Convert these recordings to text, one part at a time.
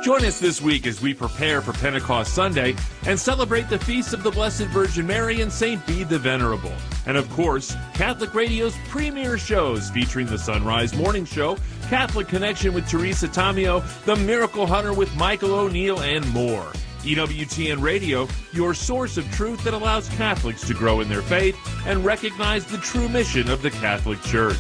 Join us this week as we prepare for Pentecost Sunday and celebrate the feasts of the Blessed Virgin Mary and St. Bede the Venerable. And of course, Catholic Radio's premier shows featuring the Sunrise Morning Show, Catholic Connection with Teresa Tamio, The Miracle Hunter with Michael O'Neill, and more. EWTN Radio, your source of truth that allows Catholics to grow in their faith and recognize the true mission of the Catholic Church.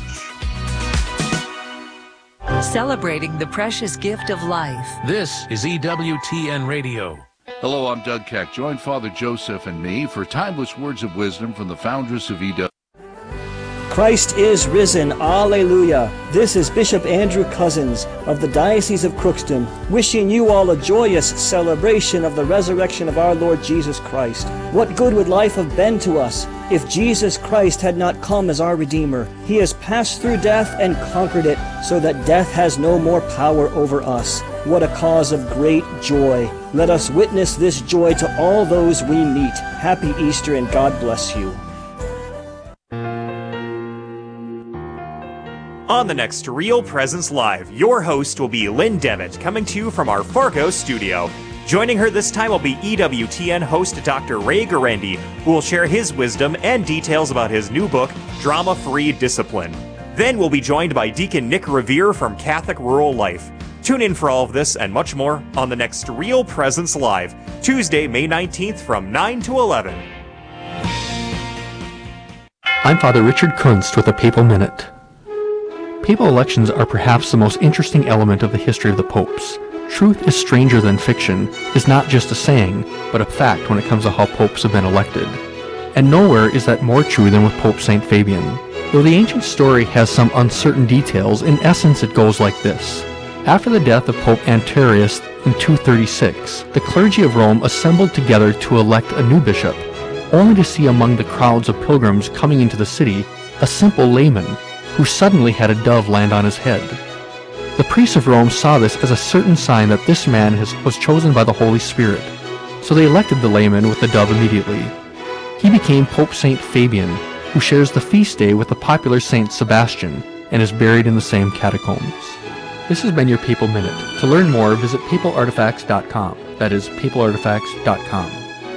Celebrating the precious gift of life. This is EWTN Radio. Hello, I'm Doug Keck. Join Father Joseph and me for timeless words of wisdom from the foundress of EW. Christ is risen. Alleluia. This is Bishop Andrew Cousins of the Diocese of Crookston, wishing you all a joyous celebration of the resurrection of our Lord Jesus Christ. What good would life have been to us if Jesus Christ had not come as our Redeemer? He has passed through death and conquered it, so that death has no more power over us. What a cause of great joy. Let us witness this joy to all those we meet. Happy Easter and God bless you. On the next Real Presence Live, your host will be Lynn Devitt, coming to you from our Fargo studio. Joining her this time will be EWTN host Dr. Ray Guarendi, who will share his wisdom and details about his new book, Drama-Free Discipline. Then we'll be joined by Deacon Nick Revere from Catholic Rural Life. Tune in for all of this and much more on the next Real Presence Live, Tuesday, May 19th from 9 to 11. I'm Father Richard Kunst with a Papal Minute. Papal elections are perhaps the most interesting element of the history of the popes. Truth is stranger than fiction is not just a saying, but a fact when it comes to how popes have been elected. And nowhere is that more true than with Pope St. Fabian. Though the ancient story has some uncertain details, in essence it goes like this. After the death of Pope Antarius in 236, the clergy of Rome assembled together to elect a new bishop, only to see among the crowds of pilgrims coming into the city a simple layman, who suddenly had a dove land on his head. The priests of Rome saw this as a certain sign that this man was chosen by the Holy Spirit, so they elected the layman with the dove immediately. He became Pope St. Fabian, who shares the feast day with the popular St. Sebastian, and is buried in the same catacombs. This has been your Papal Minute. To learn more, visit papalartifacts.com. That is, papalartifacts.com.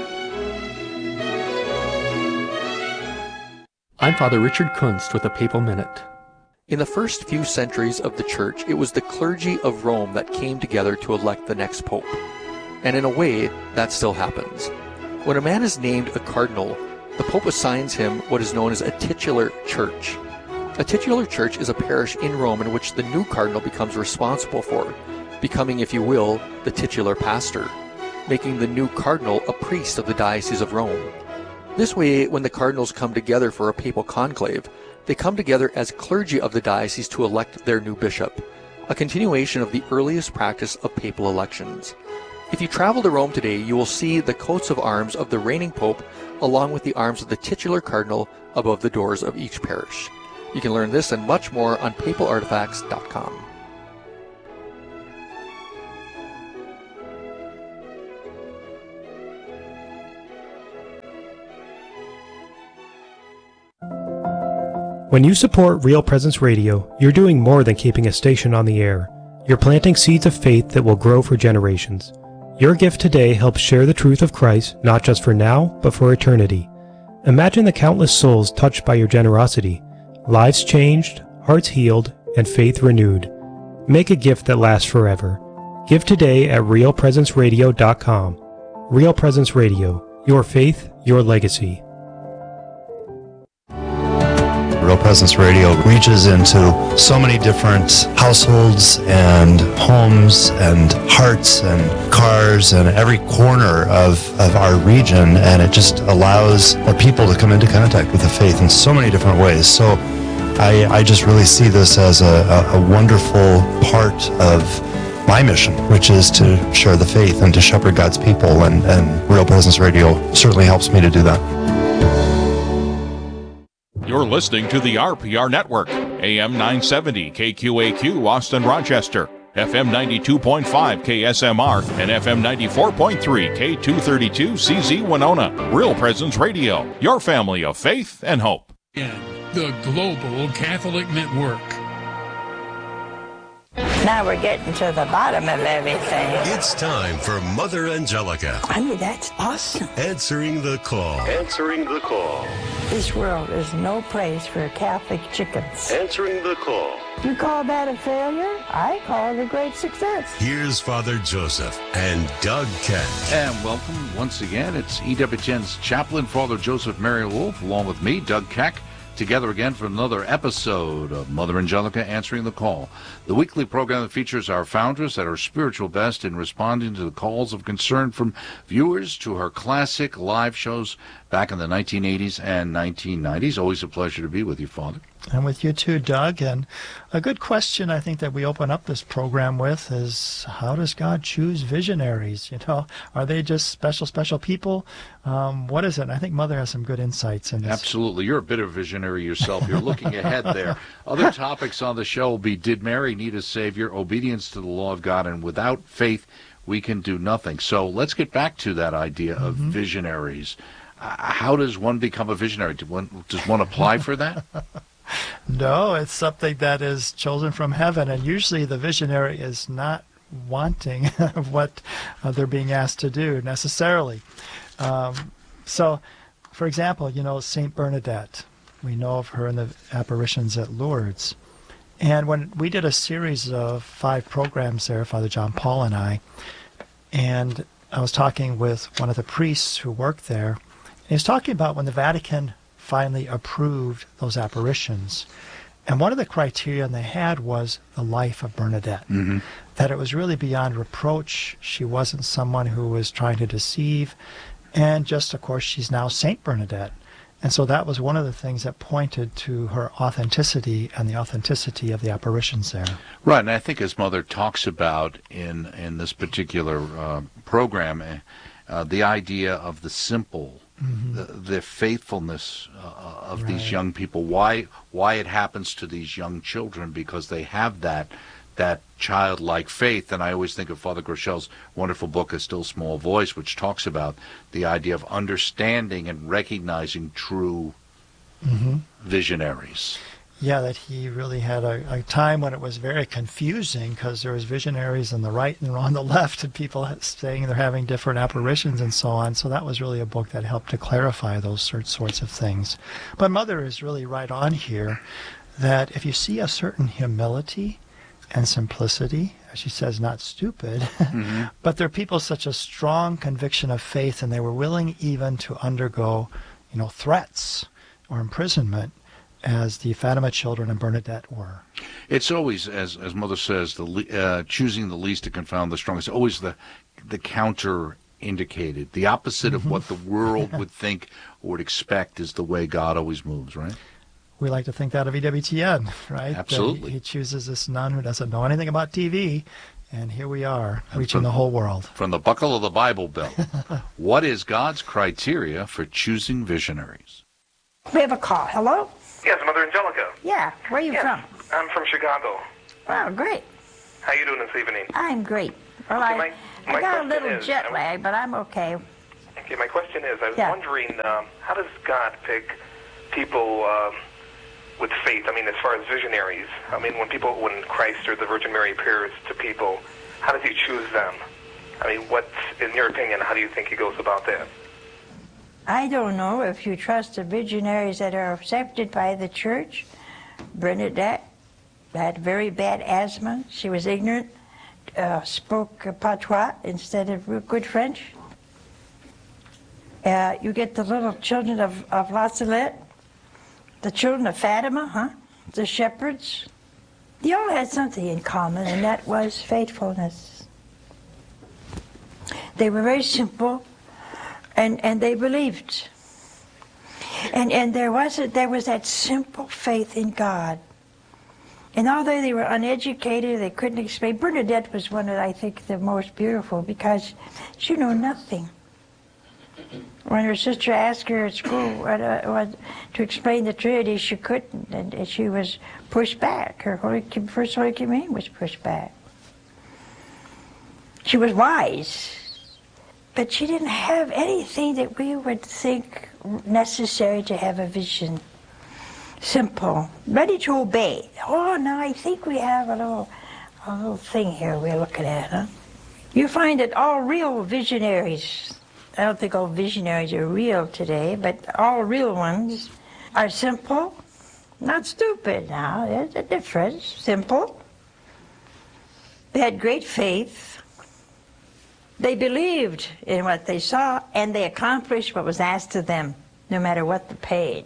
I'm Father Richard Kunst with a Papal Minute. In the first few centuries of the Church, it was the clergy of Rome that came together to elect the next pope. And in a way, that still happens. When a man is named a cardinal, the pope assigns him what is known as a titular church. A titular church is a parish in Rome in which the new cardinal becomes responsible for, becoming, if you will, the titular pastor, making the new cardinal a priest of the Diocese of Rome. This way, when the cardinals come together for a papal conclave, they come together as clergy of the diocese to elect their new bishop, a continuation of the earliest practice of papal elections. If you travel to Rome today, you will see the coats of arms of the reigning pope along with the arms of the titular cardinal above the doors of each parish. You can learn this and much more on papalartifacts.com. When you support Real Presence Radio, you're doing more than keeping a station on the air. You're planting seeds of faith that will grow for generations. Your gift today helps share the truth of Christ, not just for now, but for eternity. Imagine the countless souls touched by your generosity, lives changed, hearts healed, and faith renewed. Make a gift that lasts forever. Give today at realpresenceradio.com. Real Presence Radio, your faith, your legacy. Real Presence Radio reaches into so many different households and homes and hearts and cars and every corner of our region, and it just allows more people to come into contact with the faith in so many different ways. So I just really see this as a wonderful part of my mission, which is to share the faith and to shepherd God's people, and Real Presence Radio certainly helps me to do that. You're listening to the RPR Network, AM 970 KQAQ Austin Rochester, FM 92.5 KSMR, and FM 94.3 K232 CZ Winona. Real Presence Radio, your family of faith and hope. And the Global Catholic Network. Now we're getting to the bottom of everything. It's time for Mother Angelica. I mean, that's awesome. Answering the call. Answering the call. This world is no place for Catholic chickens. Answering the call. You call that a failure? I call it a great success. Here's Father Joseph and Doug Keck. And welcome once again. It's EWTN's chaplain, Father Joseph Marion Wolf, along with me, Doug Keck, together again for another episode of Mother Angelica Answering the Call, the weekly program that features our foundress at her spiritual best in responding to the calls of concern from viewers to her classic live shows back in the 1980s and 1990s. Always a pleasure to be with you, Father. And with you too, Doug. And a good question I think that we open up this program with is, how does God choose visionaries? You know, are they just special people? What is it? And I think Mother has some good insights in this. Absolutely. You're a bit of a visionary yourself. You're looking ahead there. Other topics on the show will be, did Mary need a Savior? Obedience to the law of God, and without faith, we can do nothing. So let's get back to that idea of visionaries. How does one become a visionary? Does one apply for that? No, it's something that is chosen from heaven, and usually the visionary is not wanting what they're being asked to do necessarily. So, for example, you know, Saint Bernadette, we know of her in the apparitions at Lourdes. And when we did a series of 5 programs there, Father John Paul and I, and I was talking with one of the priests who worked there, and he was talking about when the Vatican finally approved those apparitions. And one of the criteria they had was the life of Bernadette, that it was really beyond reproach. She wasn't someone who was trying to deceive. And just, of course, she's now Saint Bernadette. And so that was one of the things that pointed to her authenticity and the authenticity of the apparitions there. Right, and I think as Mother talks about in this particular program, the idea of the simple, the faithfulness of these young people, why it happens to these young children, because they have that childlike faith. And I always think of Father Grochel's wonderful book, A Still Small Voice, which talks about the idea of understanding and recognizing true visionaries. Yeah, that he really had a time when it was very confusing, because there was visionaries on the right and on the left, and people saying they're having different apparitions and so on. So that was really a book that helped to clarify those sorts of things. But Mother is really right on here, that if you see a certain humility and simplicity, as she says, not stupid, but there are people such a strong conviction of faith, and they were willing even to undergo, you know, threats or imprisonment, as the Fatima children and Bernadette were. It's always, as Mother says, choosing the least to confound the strong. It's always the counter indicated. The opposite of what the world would think or would expect is the way God always moves, right? We like to think that of EWTN, right? Absolutely. He chooses this nun who doesn't know anything about TV, and here we are, reaching the whole world. From the buckle of the Bible Belt. What is God's criteria for choosing visionaries? We have a call. Hello? Yes, Mother Angelica. Yeah, where are you from? I'm from Chicago. Wow, great. How you doing this evening? I'm great. Well, okay, I got a little jet lag, but I'm okay. Okay, my question is, I was wondering, how does God pick people with faith? I mean, as far as visionaries. I mean, when Christ or the Virgin Mary appears to people, how does he choose them? I mean, in your opinion, how do you think he goes about that? I don't know if you trust the visionaries that are accepted by the church. Bernadette had very bad asthma. She was ignorant, spoke patois instead of good French. You get the little children of La Salette, the children of Fatima, the shepherds. They all had something in common, and that was faithfulness. They were very simple. And they believed. And there was that simple faith in God. And although they were uneducated, they couldn't explain. Bernadette was one of, I think, the most beautiful, because she knew nothing. When her sister asked her at school to explain the Trinity, she couldn't, and she was pushed back. Her first Holy Communion was pushed back. She was wise. But she didn't have anything that we would think necessary to have a vision. Simple, ready to obey. Oh, now I think we have a little little thing here we're looking at, huh? You find that all real visionaries, I don't think all visionaries are real today, but all real ones are simple, not stupid now. There's a difference. Simple. They had great faith. They believed in what they saw, and they accomplished what was asked of them, no matter what the pain.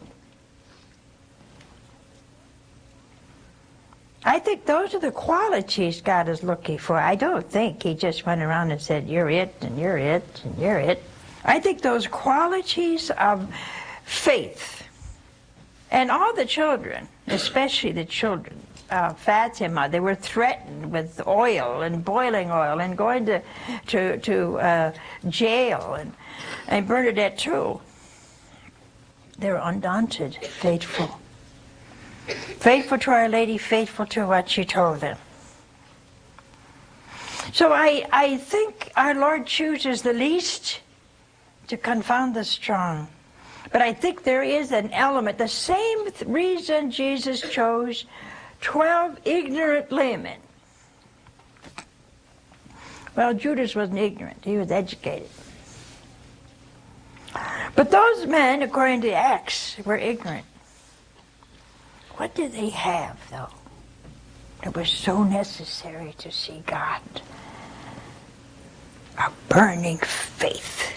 I think those are the qualities God is looking for. I don't think he just went around and said, you're it, and you're it, and you're it. I think those qualities of faith, and all the children, especially the children, Fatima, they were threatened with oil and boiling oil and going to jail, and Bernadette too. They were undaunted, faithful. Faithful to Our Lady, faithful to what she told them. So I think our Lord chooses the least to confound the strong. But I think there is an element, the same reason Jesus chose 12 ignorant laymen. Well, Judas wasn't ignorant, he was educated. But those men, according to Acts, were ignorant. What did they have, though? It was so necessary to see God. A burning faith.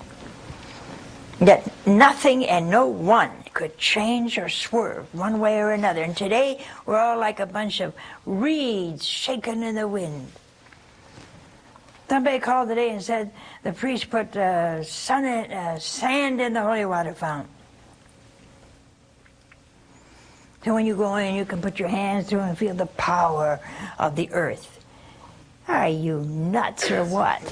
That nothing and no one could change or swerve one way or another. And today, we're all like a bunch of reeds shaken in the wind. Somebody called today and said the priest put sand in the holy water fountain. So when you go in, you can put your hands through and feel the power of the earth. Are you nuts or what?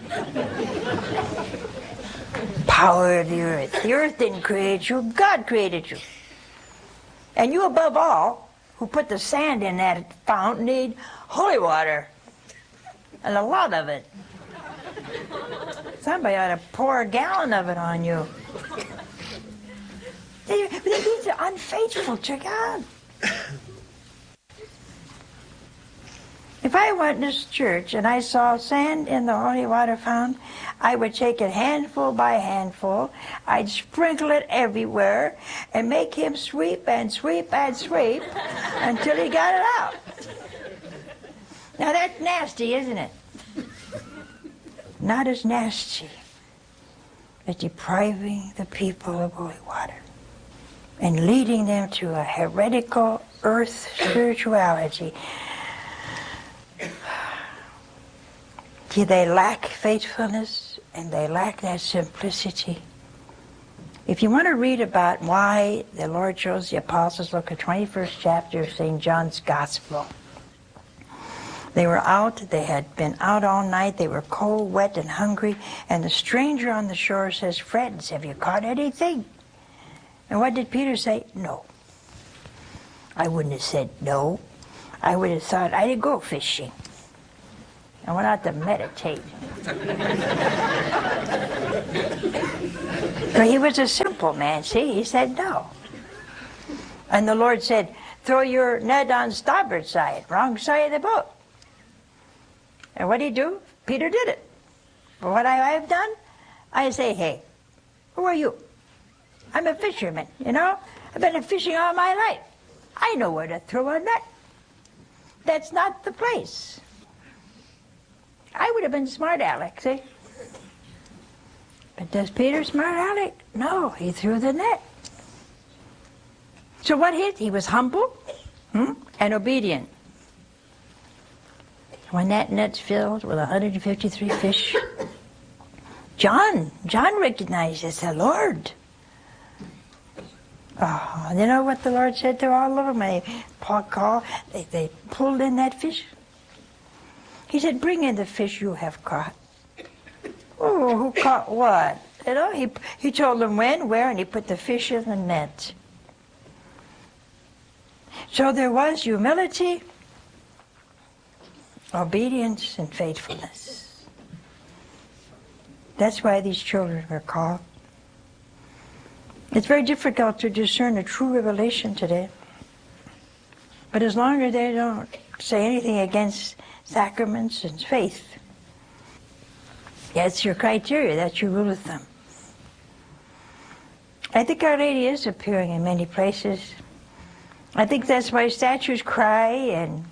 Power of the earth. The earth didn't create you, God created you. And you above all, who put the sand in that fountain, need holy water. And a lot of it. Somebody ought to pour a gallon of it on you. These are unfaithful to God. If I went in this church and I saw sand in the holy water fountain, I would take it handful by handful. I'd sprinkle it everywhere and make him sweep and sweep and sweep until he got it out. Now that's nasty, isn't it? Not as nasty as depriving the people of holy water and leading them to a heretical earth spirituality. See, they lack faithfulness and they lack that simplicity. If you want to read about why the Lord chose the apostles, look at 21st chapter of St. John's Gospel. They were out, they had been out all night, they were cold, wet, and hungry, and the stranger on the shore says, "Friends, have you caught anything?" And what did Peter say? No. I wouldn't have said no. I would have thought, I didn't go fishing. I went out to meditate. So he was a simple man, see? He said no. And the Lord said, throw your net on starboard side, wrong side of the boat. And what did he do? Peter did it. But what I have done, I say, hey, who are you? I'm a fisherman, you know? I've been fishing all my life. I know where to throw a net. That's not the place. I would have been smart Alec, see? But does Peter smart Alec? No, he threw the net. So what hit? He was humble and obedient. When that net's filled with 153 fish, John recognized it's the Lord. Oh, you know what the Lord said to all of them? When they pulled in that fish. He said, bring in the fish you have caught. Oh, who caught what? You know, he told them when, where, and he put the fish in the net. So there was humility, obedience, and faithfulness. That's why these children were called. It's very difficult to discern a true revelation today. But as long as they don't say anything against sacraments and faith. That's your criteria, that's your rule of thumb. I think Our Lady is appearing in many places. I think that's why statues cry, and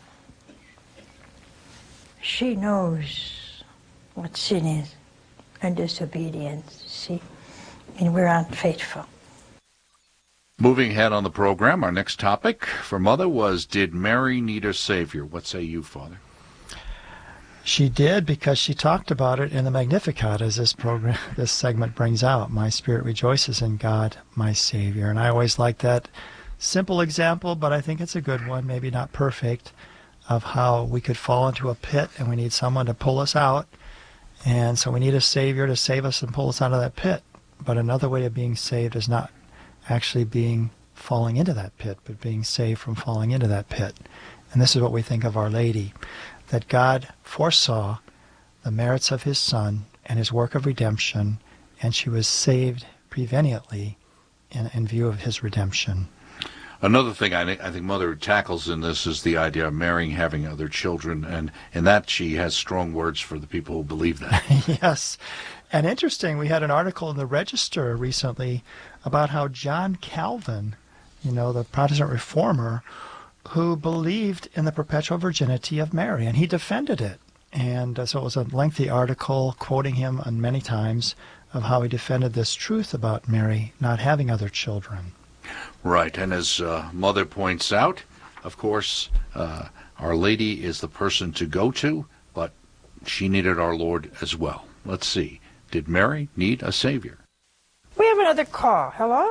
she knows what sin is and disobedience, see? And we're unfaithful. Moving ahead on the program, our next topic for Mother was, did Mary need a Savior? What say you, Father? She did, because she talked about it in the Magnificat, as this segment brings out. My spirit rejoices in God, my Savior. And I always like that simple example, but I think it's a good one, maybe not perfect, of how we could fall into a pit and we need someone to pull us out. And so we need a Savior to save us and pull us out of that pit. But another way of being saved is not actually falling into that pit, but being saved from falling into that pit. And this is what we think of Our Lady, that God foresaw the merits of his Son and his work of redemption, and she was saved preveniently in view of his redemption. Another thing I think Mother tackles in this is the idea of marrying, having other children, and in that she has strong words for the people who believe that. Yes. And interesting, we had an article in the Register recently about how John Calvin, the Protestant reformer, who believed in the perpetual virginity of Mary, and he defended it. And so it was a lengthy article quoting him many times of how he defended this truth about Mary not having other children. Right, and as Mother points out, of course, Our Lady is the person to go to, but she needed our Lord as well. Let's see. Did Mary need a Savior? We have another call. Hello?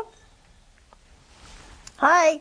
Hi.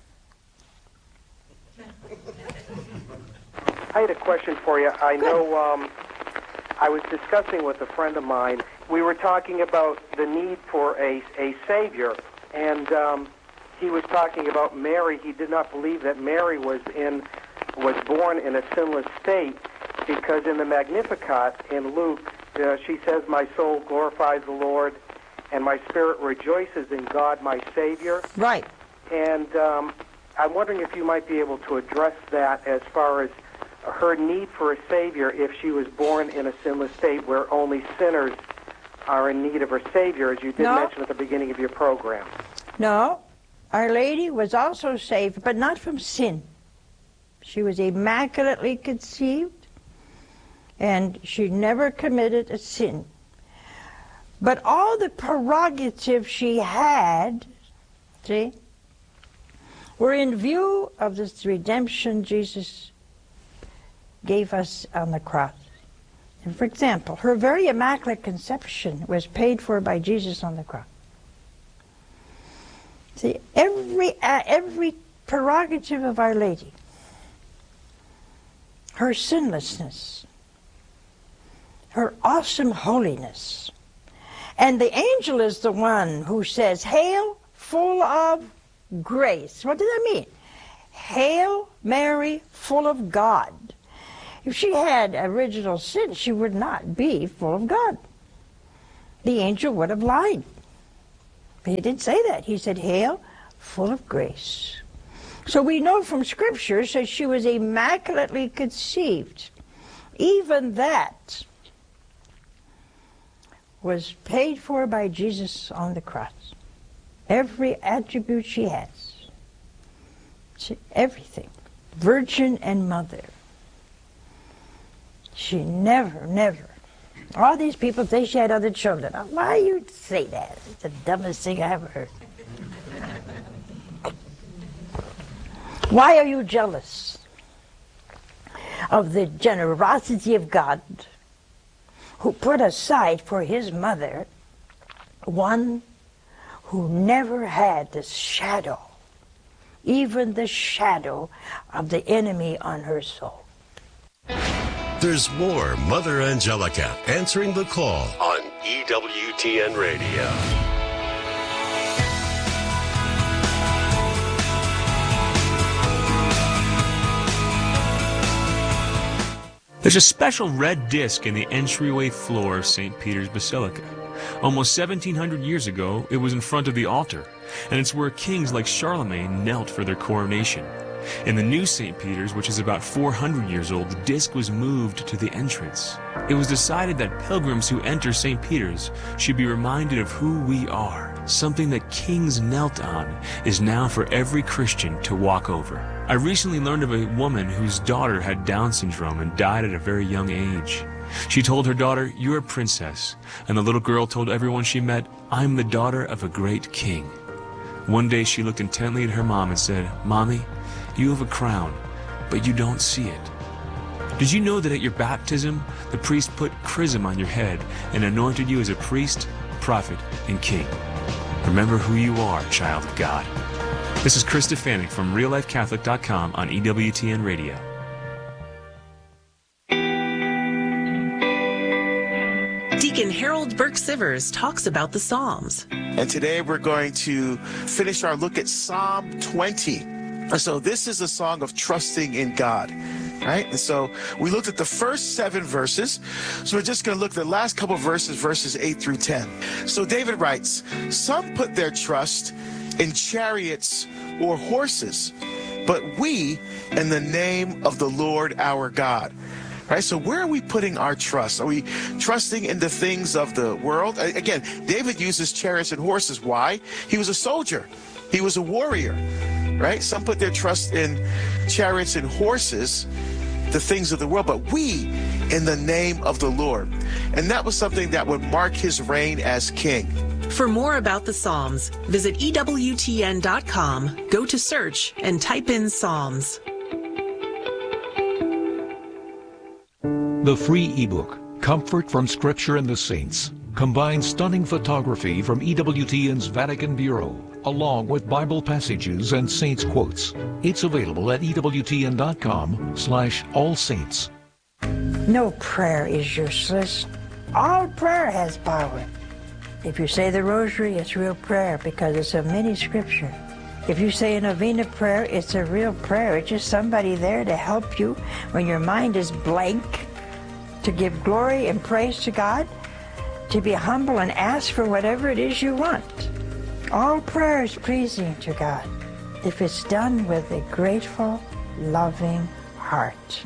I had a question for you. I know I was discussing with a friend of mine. We were talking about the need for a Savior, and he was talking about Mary. He did not believe that Mary was born in a sinless state, because in the Magnificat in Luke, she says, "My soul glorifies the Lord, and my spirit rejoices in God, my Savior." Right. And I'm wondering if you might be able to address that as far as her need for a Savior if she was born in a sinless state where only sinners are in need of her Savior, as you did mention at the beginning of your program. No. Our Lady was also saved, but not from sin. She was immaculately conceived, and she never committed a sin. But all the prerogatives she had, see, were in view of this redemption Jesus gave us on the cross. And for example, her very immaculate conception was paid for by Jesus on the cross. See, every prerogative of Our Lady, her sinlessness, her awesome holiness, and the angel is the one who says, "Hail, full of grace." What does that mean? Hail, Mary, full of God. If she had original sin, she would not be full of God. The angel would have lied. But he didn't say that. He said, "Hail, full of grace." So we know from Scripture that she was immaculately conceived. Even that was paid for by Jesus on the cross. Every attribute she has. Everything. Virgin and mother. She never. All these people say she had other children. Why you say that? It's the dumbest thing I ever heard. Why are you jealous of the generosity of God, who put aside for his mother one who never had the shadow, even the shadow of the enemy on her soul? There's more Mother Angelica answering the call on EWTN Radio. There's a special red disc in the entryway floor of St. Peter's Basilica. Almost 1,700 years ago, it was in front of the altar, and it's where kings like Charlemagne knelt for their coronation. In the new St. Peter's, which is about 400 years old, the disc was moved to the entrance. It was decided that pilgrims who enter St. Peter's should be reminded of who we are. Something that kings knelt on is now for every Christian to walk over. I recently learned of a woman whose daughter had Down syndrome and died at a very young age. She told her daughter, "You're a princess," and the little girl told everyone she met, "I'm the daughter of a great king." One day she looked intently at her mom and said, "Mommy, you have a crown, but you don't see it." Did you know that at your baptism, the priest put chrism on your head and anointed you as a priest, prophet, and king? Remember who you are, child of God. This is Chris Stefanik from RealLifeCatholic.com on EWTN Radio. Deacon Harold Burke-Sivers talks about the Psalms. And today we're going to finish our look at Psalm 20. So this is a song of trusting in God, right? And so we looked at the first 7 verses. So we're just going to look at the last couple of verses, verses 8 through 10. So David writes, "Some put their trust in chariots or horses, but we in the name of the Lord our God." Right? So where are we putting our trust? Are we trusting in the things of the world? Again, David uses chariots and horses. Why? He was a soldier. He was a warrior. Right? Some put their trust in chariots and horses, the things of the world, but we in the name of the Lord. And that was something that would mark his reign as king. For more about the Psalms, visit EWTN.com, go to search, and type in Psalms. The free ebook, Comfort from Scripture and the Saints, combines stunning photography from EWTN's Vatican Bureau, along with Bible passages and saints' quotes. It's available at EWTN.com/allsaints. No prayer is useless. All prayer has power. If you say the rosary, it's real prayer because it's a mini scripture. If you say a novena prayer, it's a real prayer. It's just somebody there to help you when your mind is blank, to give glory and praise to God, to be humble and ask for whatever it is you want. All prayer is pleasing to God if it's done with a grateful, loving heart.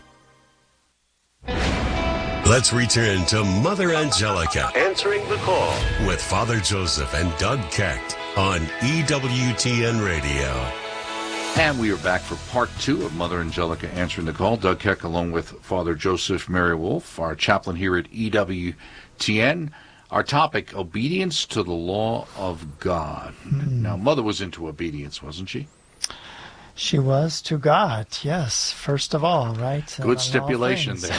Let's return to Mother Angelica answering the call with Father Joseph and Doug Keck on EWTN Radio. And we are back for part 2 of Mother Angelica Answering the Call. Doug Keck along with Father Joseph Mary Wolf, our chaplain here at EWTN. Our topic, obedience to the law of God. Now, Mother was into obedience, wasn't she? She was to God, yes, first of all, right? Good stipulation there.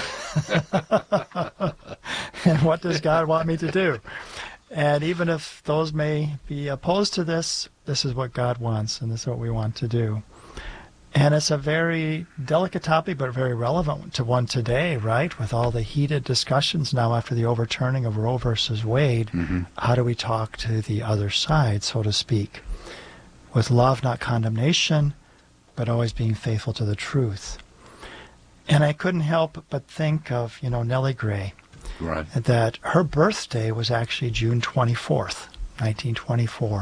And what does God want me to do? And even if those may be opposed to this, this is what God wants, and this is what we want to do. And it's a very delicate topic, but very relevant to one today, right? With all the heated discussions now after the overturning of Roe versus Wade, how do we talk to the other side, so to speak? With love, not condemnation, but always being faithful to the truth. And I couldn't help but think of, Nellie Gray. Right. That her birthday was actually June 24th, 1924.